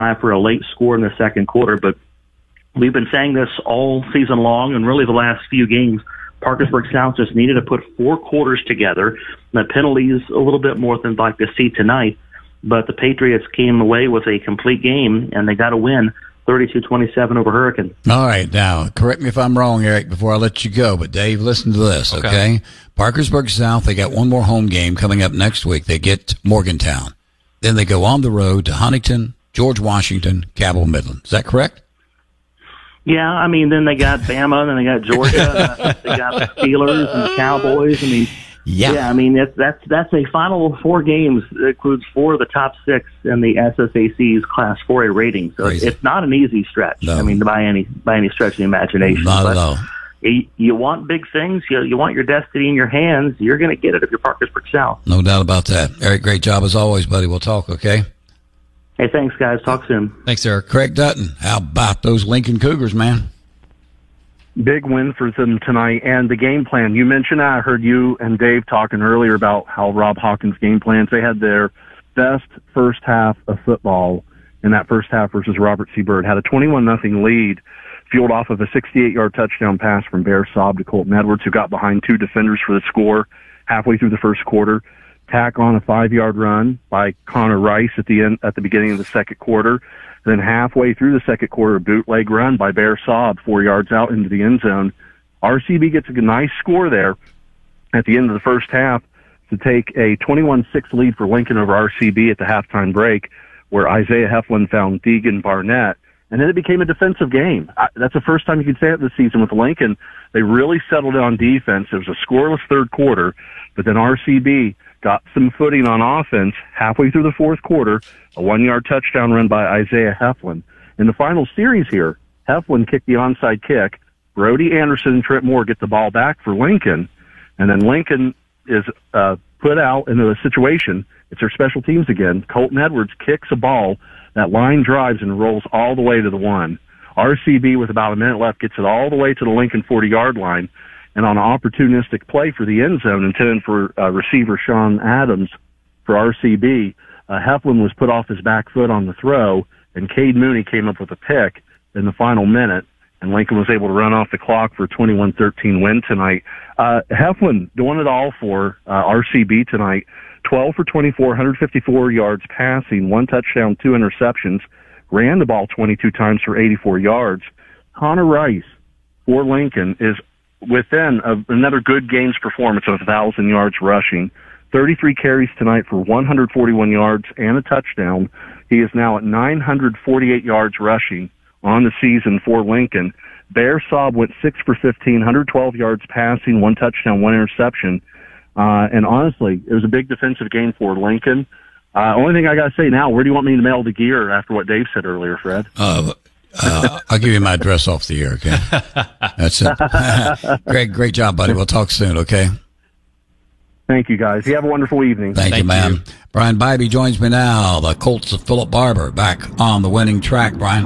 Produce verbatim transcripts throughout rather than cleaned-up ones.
for a late score in the second quarter. But we've been saying this all season long, and really the last few games. Parkersburg South just needed to put four quarters together. The penalties a little bit more than I'd like to see tonight, but the Patriots came away with a complete game, and they got a win, thirty-two twenty-seven over Hurricane. All right, now, correct me if I'm wrong, Eric, before I let you go, but Dave, listen to this, okay? okay? Parkersburg South, they got one more home game coming up next week. They get Morgantown. Then they go on the road to Huntington, George Washington, Cabell Midland. Is that correct? Yeah, I mean, then they got Bama, then they got Georgia, and they got the Steelers and the Cowboys. I mean, yeah, yeah I mean, it's, that's that's a final four games. It includes four of the top six in the S S A C's Class four A rating. So it's, it's not an easy stretch. No. I mean, by any by any stretch of the imagination. Not at all. You, you want big things. You, you want your destiny in your hands. You're going to get it if you're Parkersburg South. No doubt about that. Eric, great job as always, buddy. We'll talk, okay? Hey, thanks, guys. Talk soon. Thanks, Eric. Craig Dutton, how about those Lincoln Cougars, man? Big win for them tonight. And the game plan, you mentioned, I heard you and Dave talking earlier about how Rob Hawkins' game plans, they had their best first half of football in that first half versus Robert C. Byrd. Had a twenty-one nothing lead, fueled off of a sixty-eight-yard touchdown pass from Bear Saab to Colton Edwards, who got behind two defenders for the score halfway through the first quarter. Tack on a five-yard run by Connor Rice at the end, at the beginning of the second quarter. Then halfway through the second quarter, bootleg run by Bear Saab, four yards out into the end zone. R C B gets a nice score there at the end of the first half to take a twenty-one six lead for Lincoln over R C B at the halftime break, where Isaiah Heflin found Deegan Barnett. And then it became a defensive game. I, that's the first time you can say it this season with Lincoln. They really settled in on defense. It was a scoreless third quarter, but then R C B got some footing on offense halfway through the fourth quarter, a one-yard touchdown run by Isaiah Heflin. In the final series here, Heflin kicked the onside kick. Brody Anderson and Trent Moore get the ball back for Lincoln, and then Lincoln is uh, put out into a situation. It's their special teams again. Colton Edwards kicks a ball. That line drives and rolls all the way to the one. R C B, with about a minute left, gets it all the way to the Lincoln forty-yard line. And on an opportunistic play for the end zone intended for uh, receiver Sean Adams for R C B, uh, Heflin was put off his back foot on the throw, and Cade Mooney came up with a pick in the final minute, and Lincoln was able to run off the clock for a twenty-one thirteen win tonight. Uh, Heflin doing it all for uh, R C B tonight, twelve for twenty-four, one hundred fifty-four yards passing, one touchdown, two interceptions, ran the ball twenty-two times for eighty-four yards. Connor Rice for Lincoln is within a, another good games performance of one thousand yards rushing, thirty-three carries tonight for one hundred forty-one yards and a touchdown. He is now at nine hundred forty-eight yards rushing on the season for Lincoln. Bear Saab went six for fifteen, one hundred twelve yards passing, one touchdown, one interception. Uh, and honestly, it was a big defensive game for Lincoln. Uh, only thing I got to say now, where do you want me to mail the gear after what Dave said earlier, Fred? Uh, Uh, I'll give you my address off the air, okay? That's it. Greg, great job, buddy. We'll talk soon, okay? Thank you, guys. You have a wonderful evening. Thank, Thank you, man. You. Brian Bybee joins me now. The Colts of Philip Barber back on the winning track, Brian.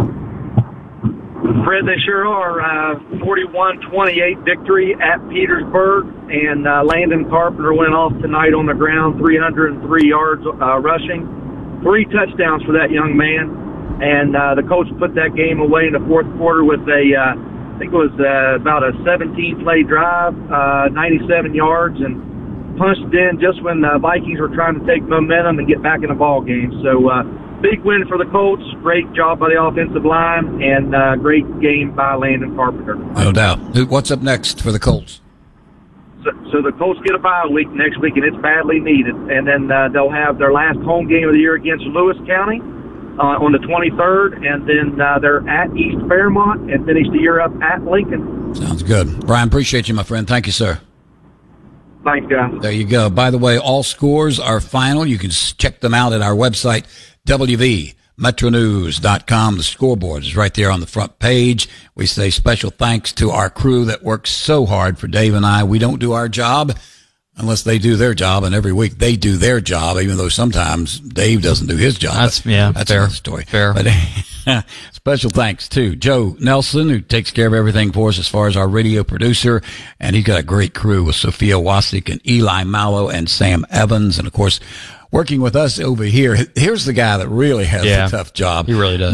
Fred, they sure are. Uh, forty-one twenty-eight victory at Petersburg, and uh, Landon Carpenter went off tonight on the ground, three hundred three yards uh, rushing, three touchdowns for that young man. And uh, the coach put that game away in the fourth quarter with a, uh, I think it was uh, about a seventeen-play drive, uh, ninety-seven yards, and punched in just when the Vikings were trying to take momentum and get back in the ball game. So uh, big win for the Colts. Great job by the offensive line, and uh, great game by Landon Carpenter. No doubt. What's up next for the Colts? So, so the Colts get a bye week next week, and it's badly needed. And then uh, they'll have their last home game of the year against Lewis County Uh, on the twenty-third, and then uh, they're at East Fairmont and finish the year up at Lincoln. Sounds good. Brian, appreciate you, my friend. Thank you, sir. Thanks, guys. There you go. By the way, all scores are final. You can check them out at our website, W V metro news dot com. The scoreboard is right there on the front page. We say special thanks to our crew that works so hard for Dave and I. We don't do our job unless they do their job, and every week they do their job, even though sometimes Dave doesn't do his job. That's, yeah, that's fair. another story. Fair. But special thanks to Joe Nelson, who takes care of everything for us as far as our radio producer, and he's got a great crew with Sophia Wasik and Eli Mallow and Sam Evans, and of course, working with us over here. Here's the guy that really has Yeah, a tough job. He really does.